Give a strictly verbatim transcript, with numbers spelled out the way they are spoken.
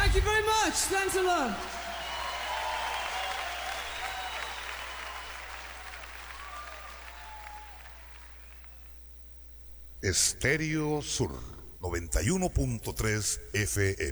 Thank you very much. Thanks a lot. Estéreo Sur noventa y uno punto tres F M.